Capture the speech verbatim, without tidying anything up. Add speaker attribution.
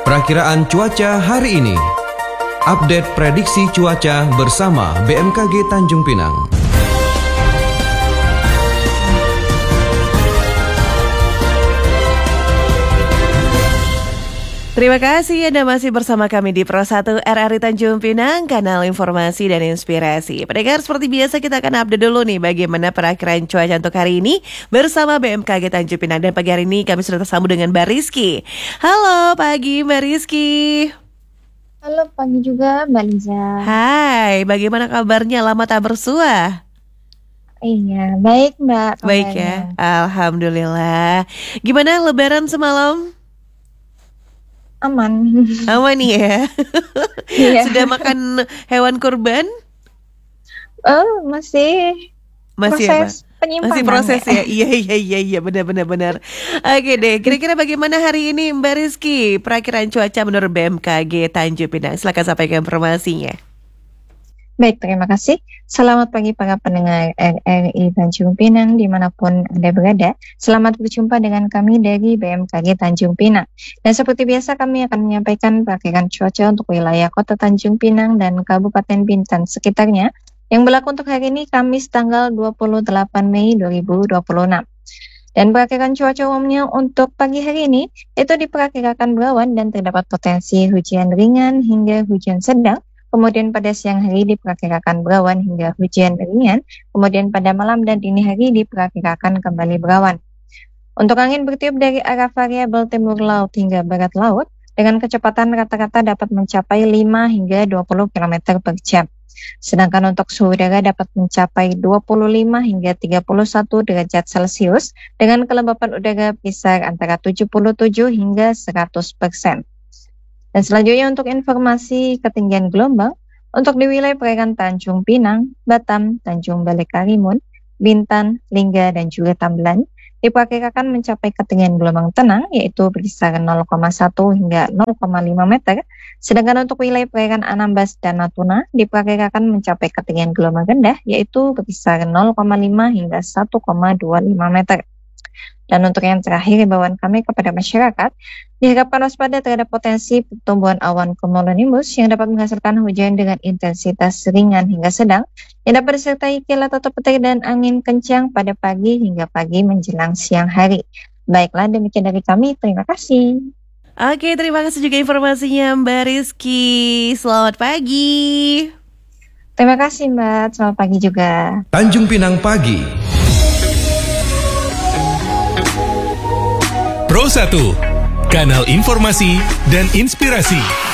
Speaker 1: Perakiraan cuaca hari ini. Update prediksi cuaca bersama B M K G Tanjung Pinang.
Speaker 2: Terima kasih Anda masih bersama kami di Pro satu R R I Tanjung Pinang, kanal informasi dan inspirasi. Pendengar, seperti biasa kita akan update dulu nih bagaimana perakiraan cuaca untuk hari ini bersama B M K G Tanjung Pinang. Dan pagi hari ini kami sudah tersambung dengan Mbak Rizky. Halo pagi Mbak Rizky.
Speaker 3: Halo pagi juga Mbak Liza.
Speaker 2: Hai, bagaimana kabarnya? Lama tak bersua.
Speaker 3: Iya, baik Mbak.
Speaker 2: Baik ya, alhamdulillah. Gimana lebaran semalam?
Speaker 3: Aman.
Speaker 2: Aman nih ya.
Speaker 3: Iya.
Speaker 2: Sudah makan hewan kurban?
Speaker 3: Oh, masih
Speaker 2: Masih
Speaker 3: proses
Speaker 2: apa?
Speaker 3: penyimpanan.
Speaker 2: Masih proses
Speaker 3: ya.
Speaker 2: ya. Iya iya iya iya benar benar benar. Oke deh, kira-kira bagaimana hari ini Mbak Rizky? Perakiraan cuaca menurut B M K G Tanjung Pinang. Silakan sampaikan informasinya.
Speaker 3: Baik, terima kasih. Selamat pagi para pendengar R R I Tanjung Pinang dimanapun Anda berada. Selamat berjumpa dengan kami dari B M K G Tanjung Pinang. Dan seperti biasa kami akan menyampaikan perakiraan cuaca untuk wilayah Kota Tanjung Pinang dan Kabupaten Bintan sekitarnya yang berlaku untuk hari ini Kamis tanggal dua puluh delapan Mei dua ribu dua puluh enam. Dan perakiraan cuaca umumnya untuk pagi hari ini itu diperkirakan berawan dan terdapat potensi hujan ringan hingga hujan sedang. Kemudian pada siang hari diperkirakan berawan hingga hujan ringan. Kemudian pada malam dan dini hari diperkirakan kembali berawan. Untuk angin bertiup dari arah variabel timur laut hingga barat laut dengan kecepatan rata-rata dapat mencapai lima hingga dua puluh kilometer per jam. Sedangkan untuk suhu udara dapat mencapai dua puluh lima hingga tiga puluh satu derajat Celcius dengan kelembapan udara berkisar antara tujuh puluh tujuh hingga seratus persen. Dan selanjutnya untuk informasi ketinggian gelombang, untuk di wilayah perairan Tanjung Pinang, Batam, Tanjung Balai Karimun, Bintan, Lingga, dan juga Tambelan, diperkirakan mencapai ketinggian gelombang tenang, yaitu berkisar nol koma satu hingga nol koma lima meter. Sedangkan untuk wilayah perairan Anambas dan Natuna, diperkirakan mencapai ketinggian gelombang rendah, yaitu berkisar nol koma lima hingga satu koma dua lima meter. Dan untuk yang terakhir, himbauan kami kepada masyarakat, diharapkan waspada terhadap potensi pertumbuhan awan cumulonimbus yang dapat menghasilkan hujan dengan intensitas ringan hingga sedang, yang dapat disertai kilat atau petir dan angin kencang pada pagi hingga pagi menjelang siang hari. Baiklah, demikian dari kami. Terima kasih.
Speaker 2: Oke, terima kasih juga informasinya Mbak Rizky. Selamat pagi.
Speaker 3: Terima kasih Mbak, selamat pagi juga.
Speaker 1: Tanjung Pinang Pagi.
Speaker 4: Pro satu, kanal informasi dan inspirasi.